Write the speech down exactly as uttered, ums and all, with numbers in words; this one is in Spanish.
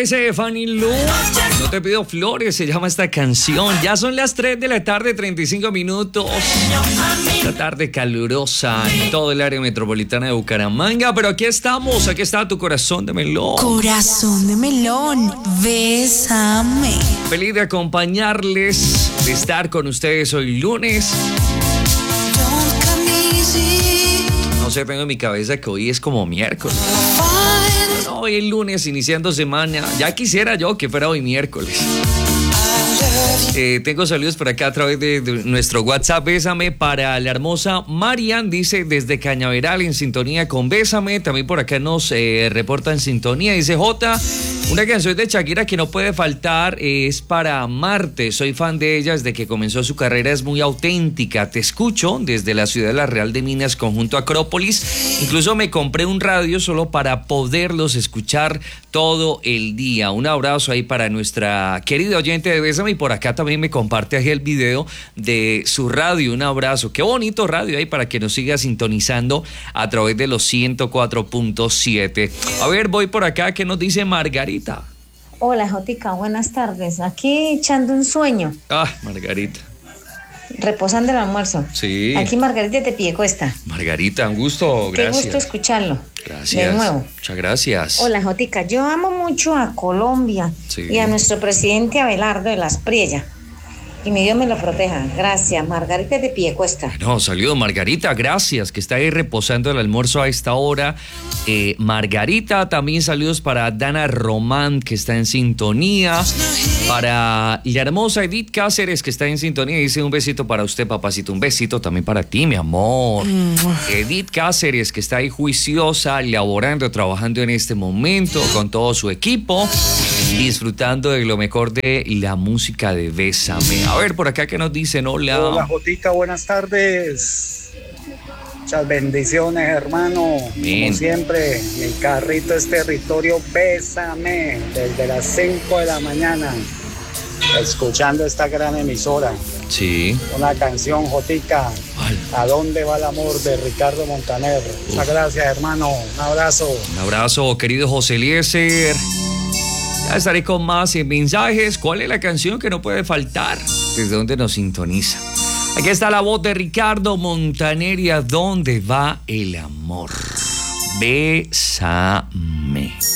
dice Fanny Lu. No te pido flores, se llama esta canción. Ya son las tres de la tarde, treinta y cinco minutos. La tarde calurosa en todo el área metropolitana de Bucaramanga. Pero aquí estamos, aquí está tu corazón de melón. Corazón de melón, bésame. Feliz de acompañarles, de estar con ustedes hoy lunes. No sé, tengo en mi cabeza que hoy es como miércoles. No, hoy es lunes, iniciando semana. Ya quisiera yo que fuera hoy miércoles. Eh, tengo saludos por acá a través de, de nuestro WhatsApp. Bésame para la hermosa Marian, dice desde Cañaveral en sintonía con Bésame. También por acá nos eh, reporta en sintonía. Dice J, una canción de Shakira que no puede faltar es para Marte. Soy fan de ella desde que comenzó su carrera, es muy auténtica. Te escucho desde la ciudad de La Real de Minas, conjunto Acrópolis. Incluso me compré un radio solo para poderlos escuchar todo el día. Un abrazo ahí para nuestra querida oyente de Bésame, y por acá también me comparte ahí el video de su radio. Un abrazo, qué bonito radio ahí para que nos siga sintonizando a través de los ciento cuatro punto siete. A ver, voy por acá, ¿qué nos dice Margarita? Hola, Jotica, buenas tardes. Aquí echando un sueño. Ah, Margarita. Reposando el almuerzo. Sí. Aquí Margarita de Piecuesta. Margarita, un gusto, gracias. Qué gusto escucharlo. Gracias. De nuevo. Muchas gracias. Hola, Jotica, yo amo mucho a Colombia, sí, y a nuestro presidente Abelardo de las Priellas. Y mi Dios me lo proteja. Gracias, Margarita de Piecuesta. No, saludos, Margarita, gracias, que está ahí reposando el almuerzo a esta hora. Eh, Margarita, también saludos para Dana Román, que está en sintonía. Para la hermosa Edith Cáceres, que está en sintonía, dice un besito para usted, papacito. Un besito también para ti, mi amor. Mm. Edith Cáceres, que está ahí juiciosa, laborando, trabajando en este momento con todo su equipo, disfrutando de lo mejor de la música de Bésame. A ver, por acá que nos dicen, hola. Hola, Jotica, buenas tardes. Muchas bendiciones, hermano. Bien. Como siempre, mi carrito es territorio Bésame, desde las cinco de la mañana, escuchando esta gran emisora. Sí. Una canción, Jotica, ¿a dónde va el amor?, de Ricardo Montaner. Uf. Muchas gracias, hermano. Un abrazo. Un abrazo, querido José Eliezer. Ya estaré con más mensajes. ¿Cuál es la canción que no puede faltar? ¿Desde dónde nos sintoniza? Aquí está la voz de Ricardo Montaner y ¿a dónde va el amor? Bésame.